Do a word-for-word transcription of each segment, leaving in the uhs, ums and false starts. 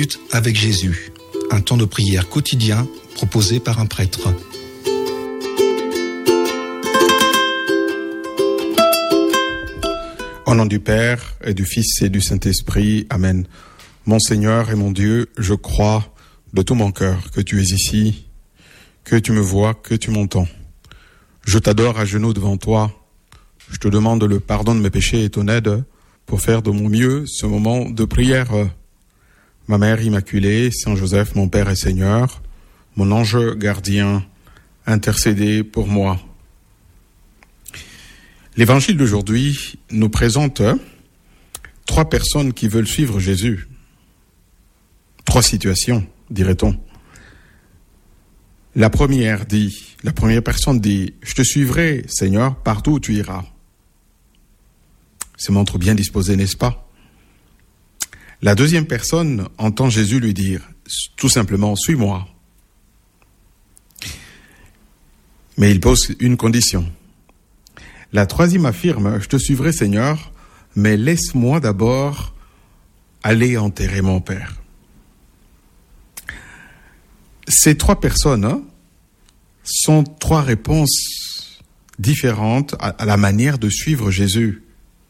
minutes avec Jésus, un temps de prière quotidien proposé par un prêtre. Au nom du Père et du Fils et du Saint-Esprit, Amen. Mon Seigneur et mon Dieu, je crois de tout mon cœur que tu es ici, que tu me vois, que tu m'entends. Je t'adore à genoux devant toi. Je te demande le pardon de mes péchés et ton aide pour faire de mon mieux ce moment de prière. Ma Mère Immaculée, Saint Joseph, mon Père et Seigneur, mon ange gardien, intercédez pour moi. L'évangile d'aujourd'hui nous présente trois personnes qui veulent suivre Jésus. Trois situations, dirait-on. La première dit, la première personne dit, « Je te suivrai, Seigneur, partout où tu iras. » Se montre bien disposé, n'est-ce pas? La deuxième personne entend Jésus lui dire, tout simplement, « Suis-moi. » Mais il pose une condition. La troisième affirme, « Je te suivrai, Seigneur, mais laisse-moi d'abord aller enterrer mon Père. » Ces trois personnes hein, sont trois réponses différentes à, à la manière de suivre Jésus.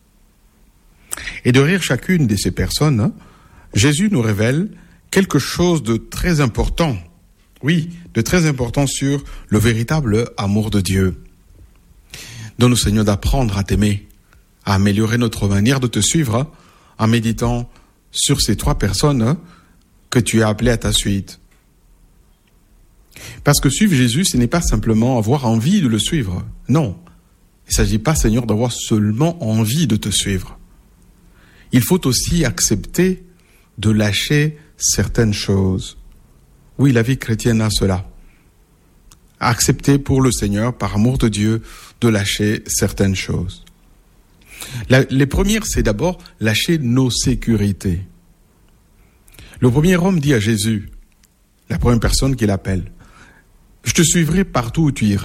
Et derrière chacune de ces personnes, hein, Jésus nous révèle quelque chose de très important. Oui, de très important sur le véritable amour de Dieu. Donne-nous, Seigneur, d'apprendre à t'aimer, à améliorer notre manière de te suivre hein, en méditant sur ces trois personnes hein, que tu as appelées à ta suite. Parce que suivre Jésus, ce n'est pas simplement avoir envie de le suivre. Non, il ne s'agit pas, Seigneur, d'avoir seulement envie de te suivre. Il faut aussi accepter de lâcher certaines choses. Oui, la vie chrétienne a cela. Accepter pour le Seigneur, par amour de Dieu, de lâcher certaines choses. La, les premières, c'est d'abord lâcher nos sécurités. Le premier homme dit à Jésus, la première personne qu'il appelle, « Je te suivrai partout où tu iras. »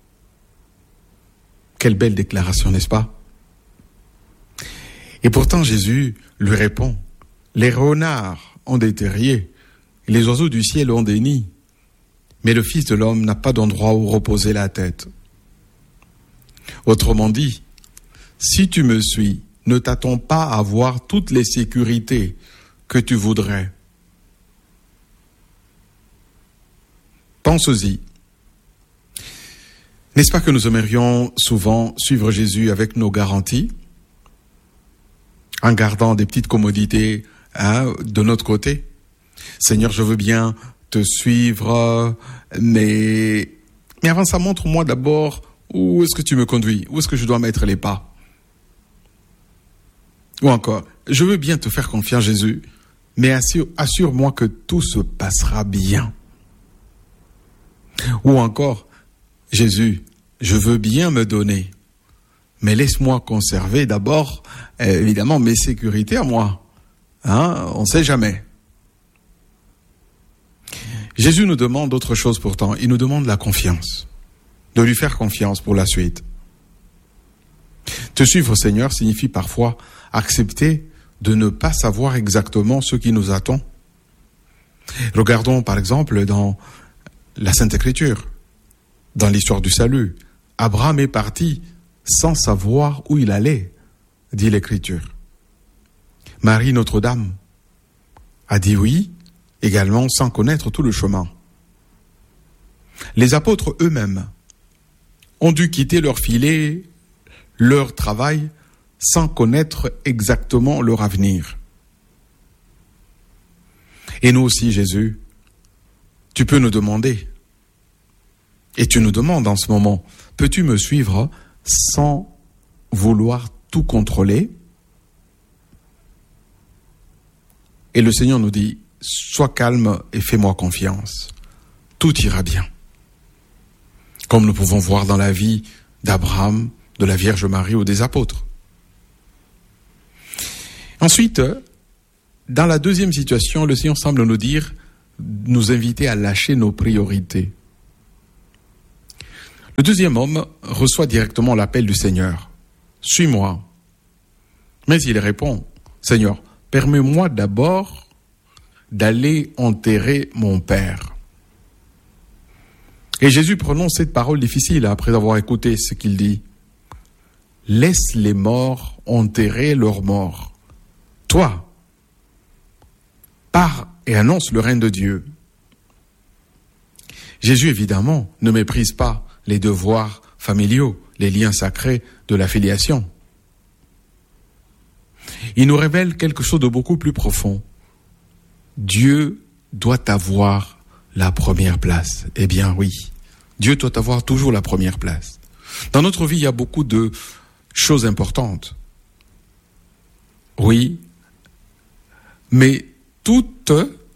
Quelle belle déclaration, n'est-ce pas? Et pourtant, Jésus lui répond, « Les renards ont des terriers, et les oiseaux du ciel ont des nids, mais le Fils de l'homme n'a pas d'endroit où reposer la tête. » Autrement dit, si tu me suis, ne t'attends pas à avoir toutes les sécurités que tu voudrais. Pense-y. N'est-ce pas que nous aimerions souvent suivre Jésus avec nos garanties, en gardant des petites commodités hein, de notre côté? Seigneur, je veux bien te suivre, mais, mais avant ça, montre-moi d'abord où est-ce que tu me conduis, où est-ce que je dois mettre les pas. Ou encore, je veux bien te faire confiance, Jésus, mais assure, assure-moi que tout se passera bien. Ou encore, Jésus, je veux bien me donner, mais laisse-moi conserver d'abord, euh, évidemment, mes sécurités à moi. Hein, on ne sait jamais. Jésus nous demande autre chose pourtant. Il nous demande la confiance, de lui faire confiance pour la suite. Te suivre, Seigneur, signifie parfois accepter de ne pas savoir exactement ce qui nous attend. Regardons par exemple dans la Sainte Écriture, dans l'histoire du salut. Abraham est parti sans savoir où il allait, dit l'Écriture. Marie Notre-Dame a dit oui, également sans connaître tout le chemin. Les apôtres eux-mêmes ont dû quitter leur filet, leur travail, sans connaître exactement leur avenir. Et nous aussi, Jésus, tu peux nous demander, et tu nous demandes en ce moment, peux-tu me suivre sans vouloir tout contrôler? Et le Seigneur nous dit, sois calme et fais-moi confiance. Tout ira bien. Comme nous pouvons voir dans la vie d'Abraham, de la Vierge Marie ou des apôtres. Ensuite, dans la deuxième situation, le Seigneur semble nous dire, nous inviter à lâcher nos priorités. Le deuxième homme reçoit directement l'appel du Seigneur. Suis-moi. Mais il répond, Seigneur, permets-moi d'abord d'aller enterrer mon père. Et Jésus prononce cette parole difficile après avoir écouté ce qu'il dit. Laisse les morts enterrer leurs morts. Toi, pars et annonce le règne de Dieu. Jésus, évidemment, ne méprise pas les devoirs familiaux, les liens sacrés de la filiation. Il nous révèle quelque chose de beaucoup plus profond. Dieu doit avoir la première place. Eh bien oui, Dieu doit avoir toujours la première place. Dans notre vie, il y a beaucoup de choses importantes. Oui, mais toutes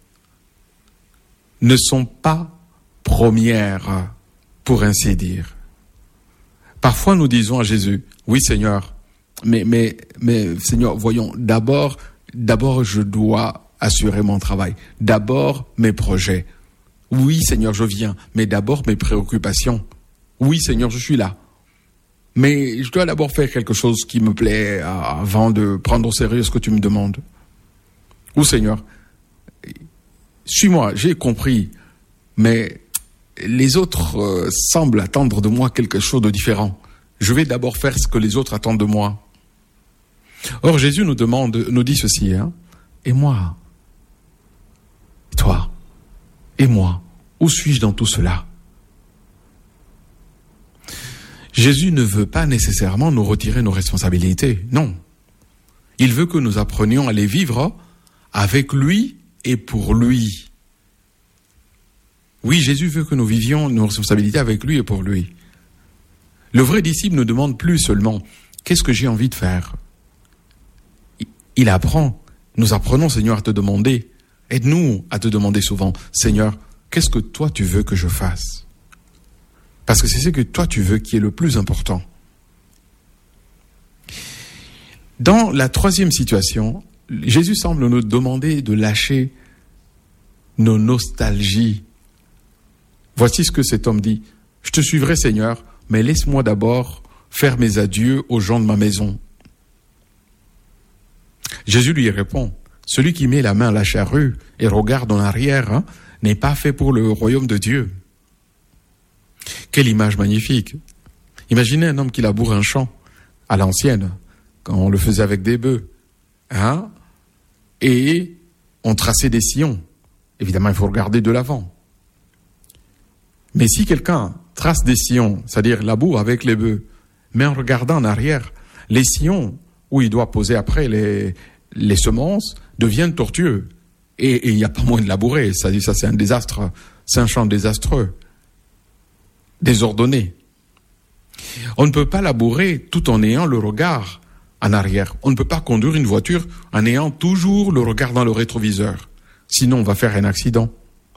ne sont pas premières, pour ainsi dire. Parfois, nous disons à Jésus, oui Seigneur, mais, mais, mais Seigneur, voyons, d'abord, d'abord je dois assurer mon travail. D'abord, mes projets. Oui Seigneur, je viens, mais d'abord mes préoccupations. Oui Seigneur, je suis là. Mais je dois d'abord faire quelque chose qui me plaît avant de prendre au sérieux ce que tu me demandes. Ou Seigneur, suis-moi, j'ai compris, mais les autres euh, semblent attendre de moi quelque chose de différent. Je vais d'abord faire ce que les autres attendent de moi. Or, Jésus nous demande, nous dit ceci, hein, et moi, et toi, et moi, où suis-je dans tout cela? Jésus ne veut pas nécessairement nous retirer nos responsabilités, non. Il veut que nous apprenions à les vivre avec lui et pour lui. Oui, Jésus veut que nous vivions nos responsabilités avec lui et pour lui. Le vrai disciple ne demande plus seulement « qu'est-ce que j'ai envie de faire ?» Il apprend, nous apprenons Seigneur à te demander, aide-nous à te demander souvent « Seigneur, qu'est-ce que toi tu veux que je fasse ?» Parce que c'est ce que toi tu veux qui est le plus important. Dans la troisième situation, Jésus semble nous demander de lâcher nos nostalgies. Voici ce que cet homme dit. « Je te suivrai Seigneur, mais laisse-moi d'abord faire mes adieux aux gens de ma maison. » Jésus lui répond, « Celui qui met la main à la charrue et regarde en arrière hein, n'est pas fait pour le royaume de Dieu. » Quelle image magnifique. Imaginez un homme qui laboure un champ à l'ancienne, quand on le faisait avec des bœufs, hein, et on traçait des sillons. Évidemment, il faut regarder de l'avant. Mais si quelqu'un trace des sillons, c'est-à-dire laboure avec les bœufs, mais en regardant en arrière, les sillons où il doit poser après les, les semences deviennent tortueux. Et il n'y a pas moyen de labourer. C'est-à-dire ça, c'est un désastre. C'est un champ désastreux. Désordonné. On ne peut pas labourer tout en ayant le regard en arrière. On ne peut pas conduire une voiture en ayant toujours le regard dans le rétroviseur. Sinon, on va faire un accident.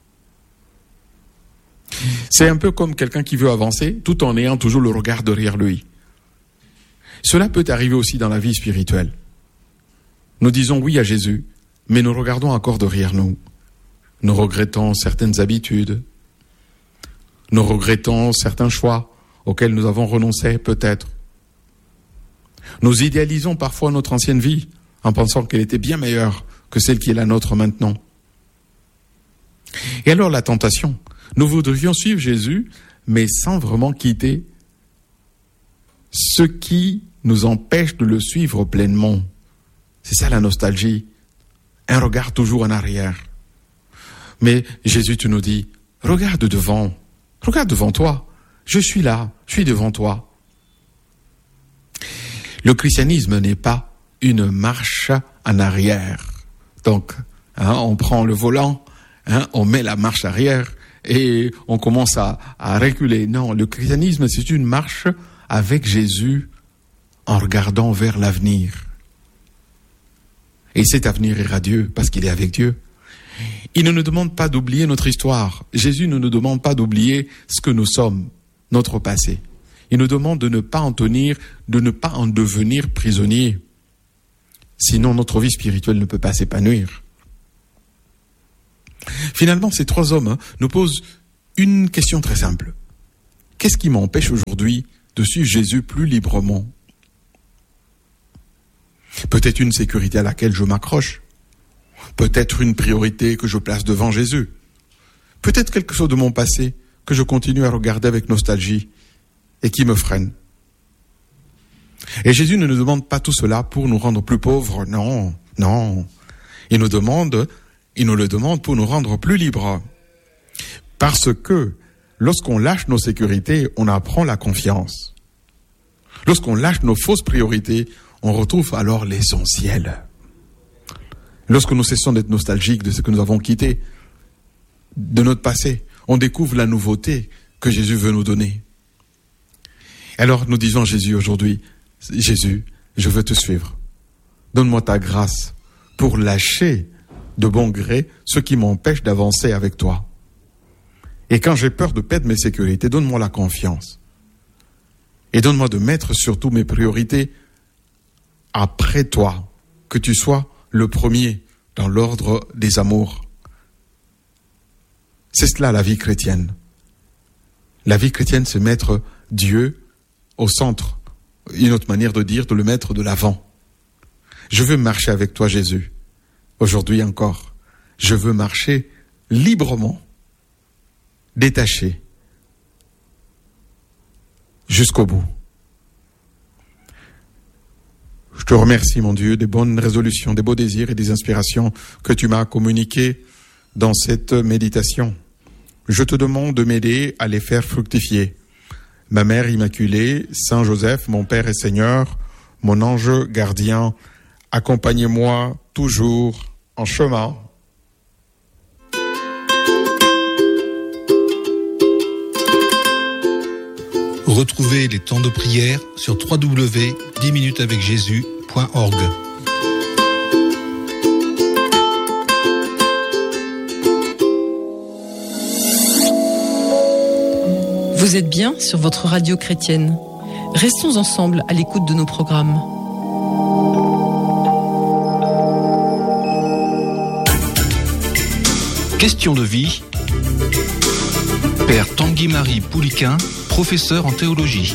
C'est un peu comme quelqu'un qui veut avancer tout en ayant toujours le regard derrière lui. Cela peut arriver aussi dans la vie spirituelle. Nous disons oui à Jésus, mais nous regardons encore derrière nous. Nous regrettons certaines habitudes. Nous regrettons certains choix auxquels nous avons renoncé peut-être. Nous idéalisons parfois notre ancienne vie en pensant qu'elle était bien meilleure que celle qui est la nôtre maintenant. Et alors la tentation, nous voudrions suivre Jésus, mais sans vraiment quitter ce qui nous empêche de le suivre pleinement. C'est ça la nostalgie, un regard toujours en arrière. Mais Jésus, tu nous dis, regarde devant, regarde devant toi, je suis là, je suis devant toi. Le christianisme n'est pas une marche en arrière. Donc, hein, on prend le volant, hein, on met la marche arrière et on commence à, à reculer. Non, le christianisme, c'est une marche avec Jésus en regardant vers l'avenir. Et cet avenir est radieux parce qu'il est avec Dieu. Il ne nous demande pas d'oublier notre histoire. Jésus ne nous demande pas d'oublier ce que nous sommes, notre passé. Il nous demande de ne pas en tenir, de ne pas en devenir prisonnier. Sinon, notre vie spirituelle ne peut pas s'épanouir. Finalement, ces trois hommes hein, nous posent une question très simple. Qu'est-ce qui m'empêche aujourd'hui de suivre Jésus plus librement ? Peut-être une sécurité à laquelle je m'accroche. peut-être une priorité que je place devant Jésus, peut-être quelque chose de mon passé que je continue à regarder avec nostalgie et qui me freine. Et Jésus ne nous demande pas tout cela pour nous rendre plus pauvres, non, non. Il nous demande, il nous le demande pour nous rendre plus libres. Parce que lorsqu'on lâche nos sécurités, on apprend la confiance. Lorsqu'on lâche nos fausses priorités, on retrouve alors l'essentiel. Lorsque nous cessons d'être nostalgiques de ce que nous avons quitté, de notre passé, on découvre la nouveauté que Jésus veut nous donner. Alors nous disons à Jésus aujourd'hui, Jésus, je veux te suivre. Donne-moi ta grâce pour lâcher de bon gré ce qui m'empêche d'avancer avec toi. Et quand j'ai peur de perdre mes sécurités, donne-moi la confiance. Et donne-moi de mettre surtout mes priorités après toi, que tu sois le premier dans l'ordre des amours. C'est cela la vie chrétienne. La vie chrétienne, c'est mettre Dieu au centre. Une autre manière de dire, de le mettre de l'avant. Je veux marcher avec toi, Jésus. Aujourd'hui encore, je veux marcher librement, détaché, jusqu'au bout. Je te remercie, mon Dieu, des bonnes résolutions, des beaux désirs et des inspirations que tu m'as communiquées dans cette méditation. Je te demande de m'aider à les faire fructifier. Ma mère immaculée, Saint Joseph, mon Père et Seigneur, mon ange gardien, accompagnez-moi toujours en chemin. Retrouvez les temps de prière sur w w w point dix minutes avec jésus point org. Vous êtes bien sur votre radio chrétienne. Restons ensemble à l'écoute de nos programmes. Question de vie. Père Tanguy-Marie Pouliquin, professeur en théologie.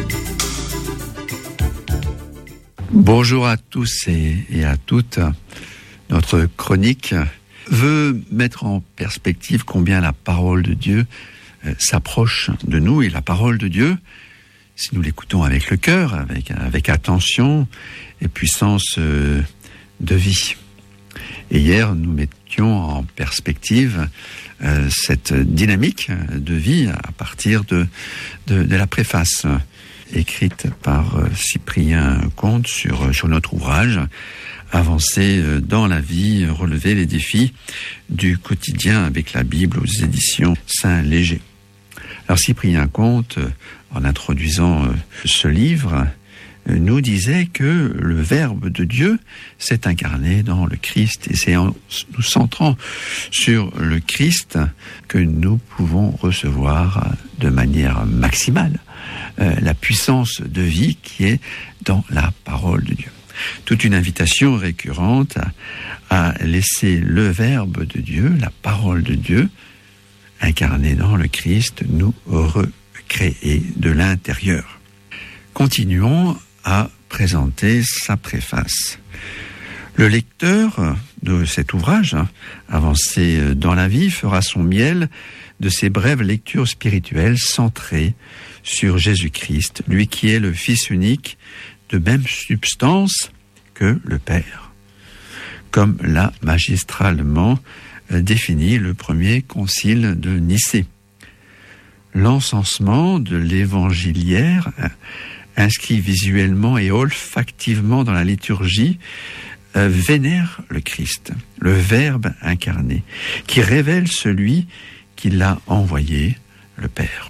Bonjour à tous et, et à toutes. Notre chronique veut mettre en perspective combien la parole de Dieu euh, s'approche de nous. Et la parole de Dieu, si nous l'écoutons avec le cœur, avec, avec attention et puissance euh, de vie. Et hier, nous mettions en perspective euh, cette dynamique de vie à partir de, de, de la préface écrite par euh, Cyprien Comte sur, sur notre ouvrage « Avancer dans la vie, relever les défis du quotidien avec la Bible » aux éditions Saint-Léger. Alors Cyprien Comte, en introduisant euh, ce livre, nous disait que le Verbe de Dieu s'est incarné dans le Christ. Et c'est en nous centrant sur le Christ que nous pouvons recevoir de manière maximale euh, la puissance de vie qui est dans la parole de Dieu. Toute une invitation récurrente à, à laisser le Verbe de Dieu, la parole de Dieu, incarné dans le Christ, nous recréer de l'intérieur. Continuons à présenter sa préface. Le lecteur de cet ouvrage, hein, Avancer dans la vie, fera son miel de ces brèves lectures spirituelles centrées sur Jésus-Christ, lui qui est le Fils unique de même substance que le Père, comme l'a magistralement défini le premier concile de Nicée. L'encensement de l'évangiliaire inscrit visuellement et olfactivement dans la liturgie, euh, vénère le Christ, le Verbe incarné, qui révèle celui qui l'a envoyé, le Père.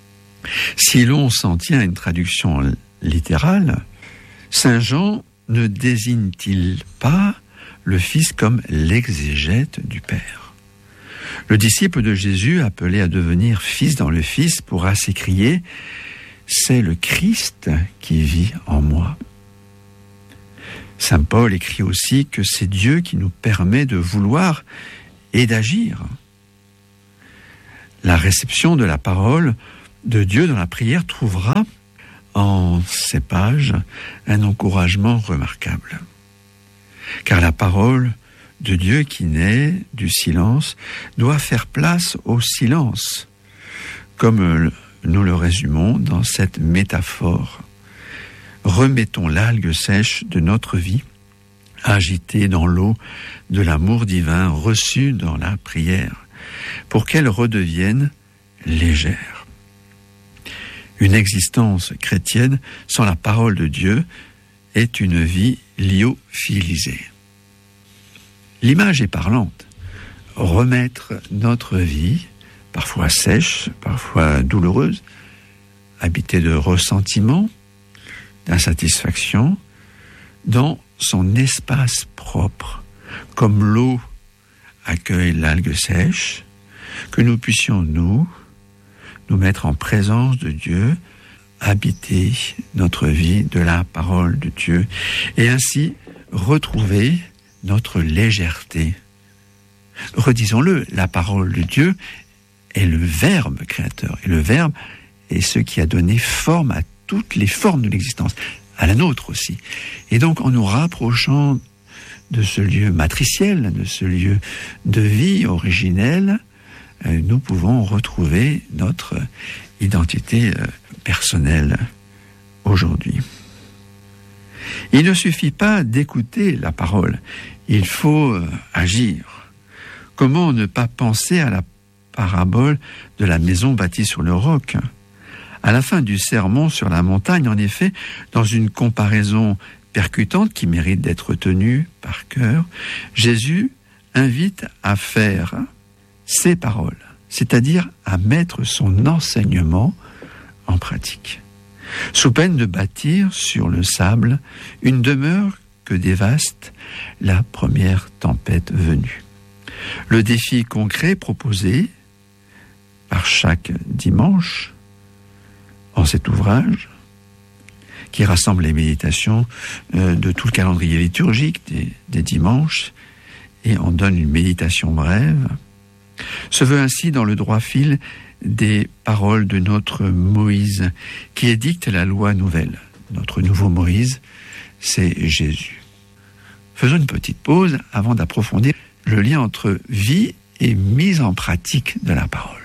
Si l'on s'en tient à une traduction littérale, Saint Jean ne désigne-t-il pas le Fils comme l'exégète du Père? Le disciple de Jésus, appelé à devenir fils dans le Fils, pourra s'écrier: c'est le Christ qui vit en moi. Saint Paul écrit aussi que c'est Dieu qui nous permet de vouloir et d'agir. La réception de la parole de Dieu dans la prière trouvera en ces pages un encouragement remarquable. Car la parole de Dieu qui naît du silence doit faire place au silence, comme nous le résumons dans cette métaphore. Remettons l'algue sèche de notre vie, agitée dans l'eau de l'amour divin reçu dans la prière, pour qu'elle redevienne légère. Une existence chrétienne sans la parole de Dieu est une vie lyophilisée. L'image est parlante. Remettre notre vie, parfois sèche, parfois douloureuse, habitée de ressentiment, d'insatisfaction, dans son espace propre, comme l'eau accueille l'algue sèche, que nous puissions, nous, nous mettre en présence de Dieu, habiter notre vie de la parole de Dieu, et ainsi retrouver notre légèreté. Redisons-le, la parole de Dieu est le Verbe créateur, et le Verbe est ce qui a donné forme à toutes les formes de l'existence, à la nôtre aussi. Et donc, en nous rapprochant de ce lieu matriciel, de ce lieu de vie originel, nous pouvons retrouver notre identité personnelle aujourd'hui. Il ne suffit pas d'écouter la parole, il faut agir. Comment ne pas penser à la parabole de la maison bâtie sur le roc ? À la fin du sermon sur la montagne, en effet, dans une comparaison percutante qui mérite d'être tenue par cœur, Jésus invite à faire ses paroles, c'est-à-dire à mettre son enseignement en pratique, sous peine de bâtir sur le sable une demeure que dévaste la première tempête venue. Le défi concret proposé par chaque dimanche en cet ouvrage, qui rassemble les méditations de tout le calendrier liturgique des, des dimanches et en donne une méditation brève, se veut ainsi dans le droit fil des paroles de notre Moïse, qui édicte la loi nouvelle. Notre nouveau Moïse, c'est Jésus. Faisons une petite pause avant d'approfondir le lien entre vie et mise en pratique de la parole.